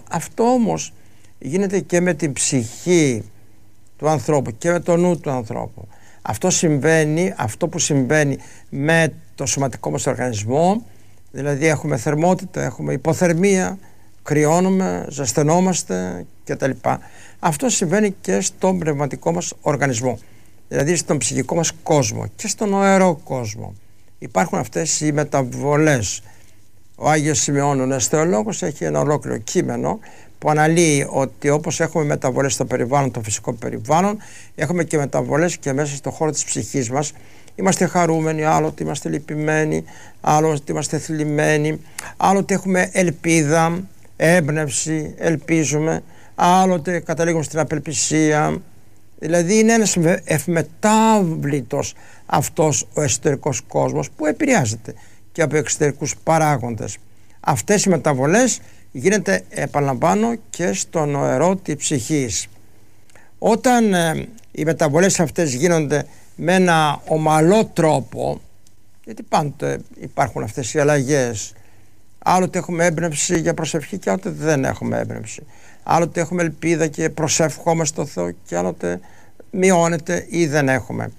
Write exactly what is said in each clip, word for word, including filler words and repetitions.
αυτό όμως γίνεται και με την ψυχή του ανθρώπου και με το νου του ανθρώπου. Αυτό συμβαίνει, αυτό που συμβαίνει με το σωματικό μας οργανισμό, δηλαδή έχουμε θερμότητα, έχουμε υποθερμία, κρυώνουμε, ζεσθενόμαστε κτλ. Αυτό συμβαίνει και στον πνευματικό μας οργανισμό, δηλαδή στον ψυχικό μας κόσμο και στον νοερό κόσμο. Υπάρχουν αυτές οι μεταβολές. Ο Άγιος Σημειών, ο νέος θεολόγος, έχει ένα ολόκληρο κείμενο που αναλύει ότι όπως έχουμε μεταβολές στο περιβάλλον, το φυσικό περιβάλλον, έχουμε και μεταβολές και μέσα στο χώρο της ψυχής μας. Είμαστε χαρούμενοι, άλλοτε είμαστε λυπημένοι, άλλοτε είμαστε θλιμμένοι, άλλοτε έχουμε ελπίδα, έμπνευση, ελπίζουμε, άλλοτε καταλήγουμε στην απελπισία. Δηλαδή είναι ένας ευμετάβλητος αυτός ο εσωτερικός κόσμος που επηρεάζεται και από εξωτερικούς παράγοντες. Αυτές οι μεταβολές γίνεται, επαναλαμβάνω, και στο νοερό της ψυχής. Όταν ε, οι μεταβολές αυτές γίνονται με ένα ομαλό τρόπο, γιατί πάντοτε υπάρχουν αυτές οι αλλαγές, άλλοτε έχουμε έμπνευση για προσευχή και άλλοτε δεν έχουμε έμπνευση, άλλοτε έχουμε ελπίδα και προσευχόμαστε στο Θεό και άλλοτε μειώνεται ή δεν έχουμε.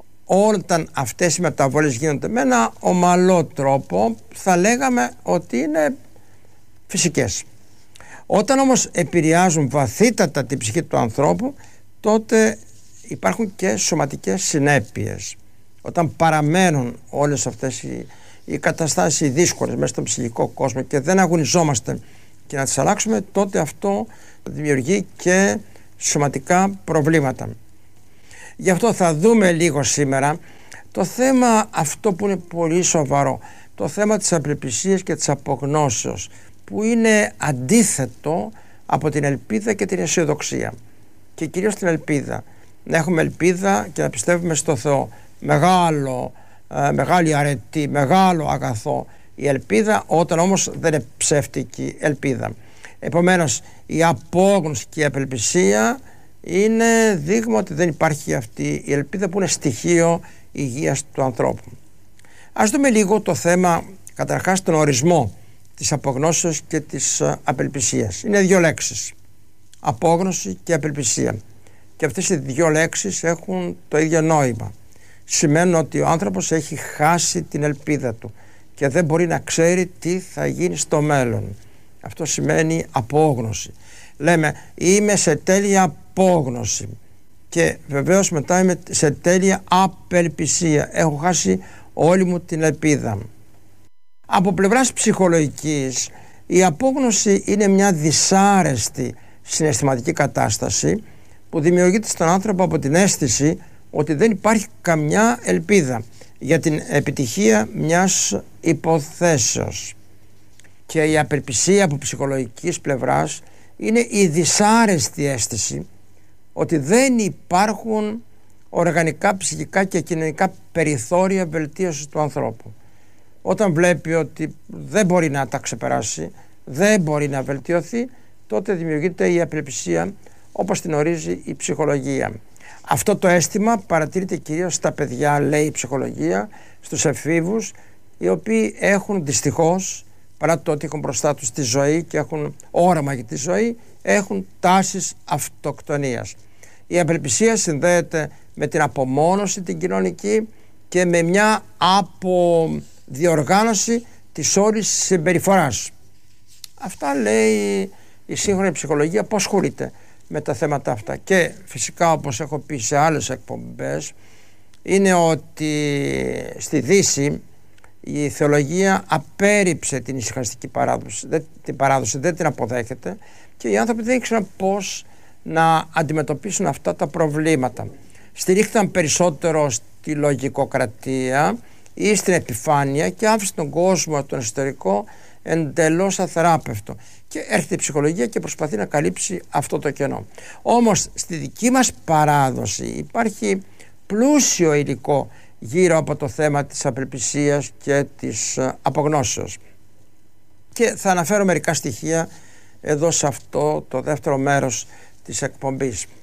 Όταν αυτές οι μεταβολές γίνονται με ένα ομαλό τρόπο, θα λέγαμε ότι είναι φυσικές. Όταν όμως επηρεάζουν βαθύτατα την ψυχή του ανθρώπου, τότε υπάρχουν και σωματικές συνέπειες. Όταν παραμένουν όλες αυτές οι, οι καταστάσεις οι δύσκολες μέσα στον ψυχικό κόσμο και δεν αγωνιζόμαστε και να τις αλλάξουμε, τότε αυτό δημιουργεί και σωματικά προβλήματα. Γι' αυτό θα δούμε λίγο σήμερα το θέμα αυτό που είναι πολύ σοβαρό, το θέμα της απελπισίας και της απογνώσεως, που είναι αντίθετο από την ελπίδα και την αισιοδοξία, και κυρίως την ελπίδα. Να έχουμε ελπίδα και να πιστεύουμε στο Θεό. Μεγάλο, ε, μεγάλη αρετή, μεγάλο αγαθό η ελπίδα, όταν όμως δεν είναι ψεύτικη ελπίδα. Επομένως η απόγνωση και η απελπισία είναι δείγμα ότι δεν υπάρχει αυτή η ελπίδα, που είναι στοιχείο υγείας του ανθρώπου. Ας δούμε λίγο το θέμα, καταρχάς τον ορισμό της απογνώσεως και της απελπισίας. Είναι δύο λέξεις, απόγνωση και απελπισία, και αυτές οι δύο λέξεις έχουν το ίδιο νόημα. Σημαίνουν ότι ο άνθρωπος έχει χάσει την ελπίδα του και δεν μπορεί να ξέρει τι θα γίνει στο μέλλον. Αυτό σημαίνει απόγνωση. Λέμε είμαι σε τέλεια απόγνωση, και βεβαίως μετά είμαι σε τέλεια απελπισία. Έχω χάσει όλη μου την ελπίδα. Από πλευράς ψυχολογικής, η απόγνωση είναι μια δυσάρεστη συναισθηματική κατάσταση που δημιουργείται στον άνθρωπο από την αίσθηση ότι δεν υπάρχει καμιά ελπίδα για την επιτυχία μιας υποθέσεως. Και η απελπισία από ψυχολογικής πλευράς είναι η δυσάρεστη αίσθηση ότι δεν υπάρχουν οργανικά, ψυχικά και κοινωνικά περιθώρια βελτίωσης του ανθρώπου. Όταν βλέπει ότι δεν μπορεί να τα ξεπεράσει, δεν μπορεί να βελτιωθεί, τότε δημιουργείται η απελπισία, όπως την ορίζει η ψυχολογία. Αυτό το αίσθημα παρατηρείται κυρίως στα παιδιά, λέει η ψυχολογία, στους εφήβους, οι οποίοι έχουν δυστυχώς, παρά το ότι έχουν μπροστά τους τη ζωή και έχουν όραμα για τη ζωή, έχουν τάσεις αυτοκτονίας. Η απελπισία συνδέεται με την απομόνωση την κοινωνική και με μια αποδιοργάνωση της όλης συμπεριφοράς. Αυτά λέει η σύγχρονη ψυχολογία που ασχολείται με τα θέματα αυτά. Και φυσικά, όπως έχω πει σε άλλες εκπομπές, είναι ότι στη Δύση η θεολογία απέρριψε την ησυχαστική παράδοση, δεν, την παράδοση, δεν την αποδέχεται, και οι άνθρωποι δεν ήξεραν πώς να αντιμετωπίσουν αυτά τα προβλήματα. Στηρίχθηκαν περισσότερο στη λογικοκρατία ή στην επιφάνεια και άφησε τον κόσμο, τον εσωτερικό, εντελώς αθεράπευτο. Και έρχεται η ψυχολογία και προσπαθεί να καλύψει αυτό το κενό. Όμως στη δική μας παράδοση υπάρχει πλούσιο υλικό γύρω από το θέμα της απελπισίας και της απογνώσεως. Και θα αναφέρω μερικά στοιχεία εδώ σε αυτό το δεύτερο μέρος της εκπομπής.